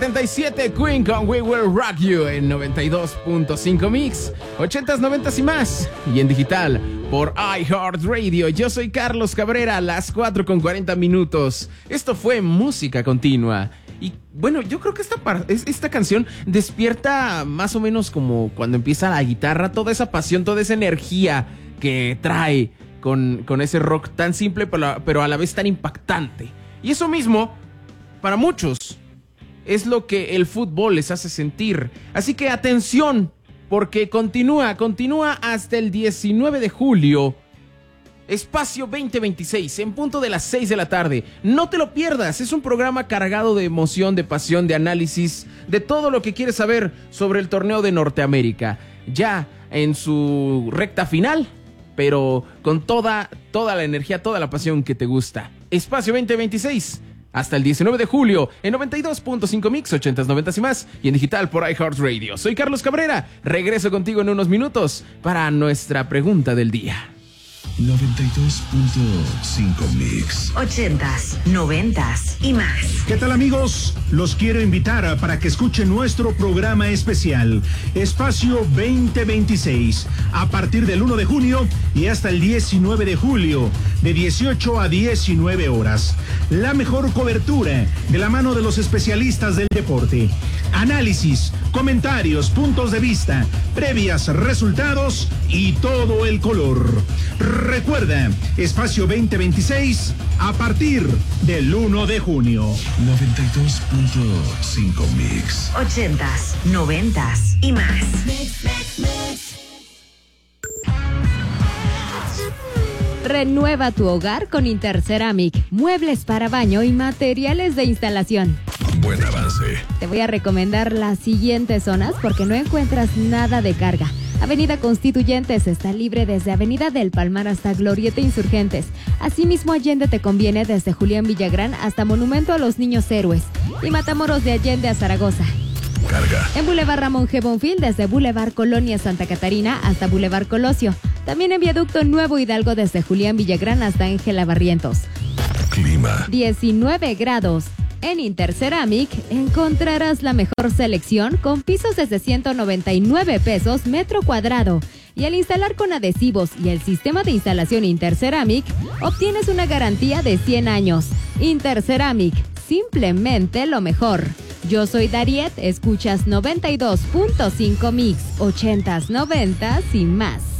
77 Queen con We Will Rock You en 92.5 Mix, 80s, 90s y más, y en digital por iHeartRadio. Yo soy Carlos Cabrera, las 4:40. Esto fue Música Continua. Y bueno, yo creo que esta canción despierta más o menos como cuando empieza la guitarra, toda esa pasión, toda esa energía que trae con ese rock tan simple pero a la vez tan impactante. Y eso mismo, para muchos, es lo que el fútbol les hace sentir. Así que atención, porque continúa hasta el 19 de julio. Espacio 2026, en punto de las 6 de la tarde. No te lo pierdas, es un programa cargado de emoción, de pasión, de análisis, de todo lo que quieres saber sobre el torneo de Norteamérica. Ya en su recta final, pero con toda la energía, toda la pasión que te gusta. Espacio 2026. Hasta el 19 de julio, en 92.5 Mix, 80s, 90s y más, y en digital por iHeartRadio. Soy Carlos Cabrera, regreso contigo en unos minutos para nuestra pregunta del día. 92.5 Mix, 80s, 90s y más. ¿Qué tal, amigos? Los quiero invitar para que escuchen nuestro programa especial, Espacio 2026, a partir del 1 de junio y hasta el 19 de julio, de 18 a 19 horas. La mejor cobertura de la mano de los especialistas del deporte. Análisis, comentarios, puntos de vista, previas, resultados y todo el color. Recuerda, Espacio 2026 a partir del 1 de junio. 92.5 Mix, 80s, 90s y más. Renueva tu hogar con Interceramic, muebles para baño y materiales de instalación. buen avance. Te voy a recomendar las siguientes zonas porque no encuentras nada de carga. Avenida Constituyentes está libre desde Avenida del Palmar hasta Glorieta Insurgentes. Asimismo, Allende te conviene desde Julián Villagrán hasta Monumento a los Niños Héroes. Y Matamoros de Allende a Zaragoza. Carga. En Boulevard Ramón G. Bonfil desde Boulevard Colonia Santa Catarina hasta Boulevard Colosio. También en Viaducto Nuevo Hidalgo desde Julián Villagrán hasta Ángela Barrientos. Clima. 19 grados. En Interceramic encontrarás la mejor selección con pisos desde 199 pesos metro cuadrado. Y al instalar con adhesivos y el sistema de instalación Interceramic, obtienes una garantía de 100 años. Interceramic, simplemente lo mejor. Yo soy Dariet, escuchas 92.5 Mix, 80s, 90s y más.